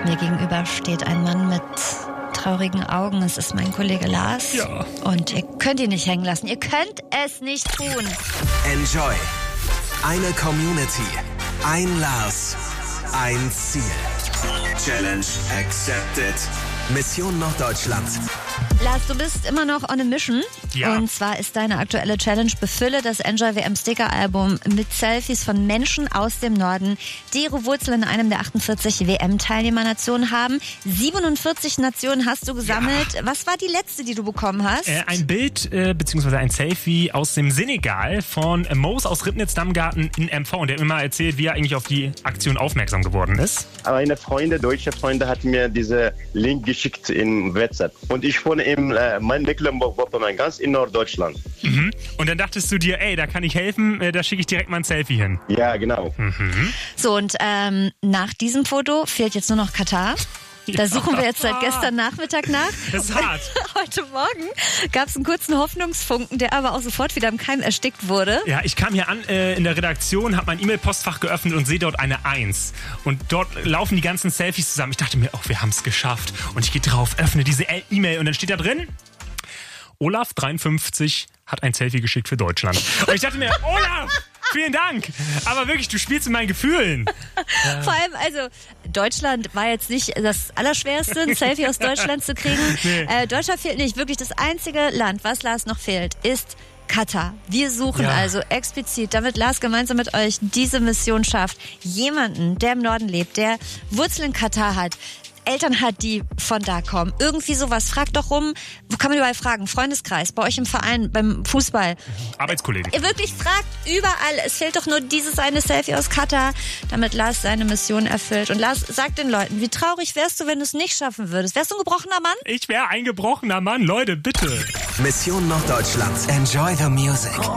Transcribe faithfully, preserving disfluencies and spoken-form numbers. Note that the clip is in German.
Mir gegenüber steht ein Mann mit traurigen Augen. Es ist mein Kollege Lars. Ja. Und ihr könnt ihn nicht hängen lassen. Ihr könnt es nicht tun. Enjoy. Eine Community. Ein Lars. Ein Ziel. Challenge accepted. Mission Norddeutschland. Lars, du bist immer noch on a mission. Ja. Und zwar ist deine aktuelle Challenge: befülle das Enjoy W M Sticker-Album mit Selfies von Menschen aus dem Norden, die ihre Wurzeln in einem der achtundvierzig W M-Teilnehmernationen haben. siebenundvierzig Nationen hast du gesammelt. Ja. Was war die letzte, die du bekommen hast? Äh, ein Bild äh, bzw. ein Selfie aus dem Senegal von Mose aus Ribnitz-Dammgarten in M V. Und der hat mir mal erzählt, wie er eigentlich auf die Aktion aufmerksam geworden ist. Meine Freunde, deutsche Freunde, hat mir diese Link geschickt in WhatsApp. Und ich wohne in äh, Mecklenburg-Vorpommern, ganz in Norddeutschland. Mhm. Und dann dachtest du dir, ey, da kann ich helfen, äh, da schicke ich direkt mal ein Selfie hin. Ja, genau. Mhm. So, und ähm, nach diesem Foto fehlt jetzt nur noch Katar. Da suchen wir jetzt seit gestern Nachmittag nach. Das ist hart. Heute Morgen gab es einen kurzen Hoffnungsfunken, der aber auch sofort wieder im Keim erstickt wurde. Ja, ich kam hier an äh, in der Redaktion, habe mein E-Mail-Postfach geöffnet und sehe dort eine eins. Und dort laufen die ganzen Selfies zusammen. Ich dachte mir, oh, wir haben es geschafft. Und ich gehe drauf, öffne diese E-Mail und dann steht da drin: Olaf dreiundfünfzig hat ein Selfie geschickt für Deutschland. Und ich dachte mir, Olaf, vielen Dank. Aber wirklich, du spielst in meinen Gefühlen. Vor allem, also Deutschland war jetzt nicht das Allerschwerste, ein Selfie aus Deutschland zu kriegen. Nee. Äh, Deutschland fehlt nicht. Wirklich das einzige Land, was Lars noch fehlt, ist Katar. Wir suchen Ja. also explizit, damit Lars gemeinsam mit euch diese Mission schafft, jemanden, der im Norden lebt, der Wurzeln in Katar hat, Eltern hat, die von da kommen. Irgendwie sowas. Fragt doch rum. Wo kann man überall fragen? Freundeskreis, bei euch im Verein, beim Fußball. Arbeitskollegen. Ihr wirklich fragt überall. Es fehlt doch nur dieses eine Selfie aus Katar, damit Lars seine Mission erfüllt. Und Lars, sag den Leuten, wie traurig wärst du, wenn du es nicht schaffen würdest? Wärst du ein gebrochener Mann? Ich wäre ein gebrochener Mann. Leute, bitte. Mission Norddeutschland. Enjoy the music.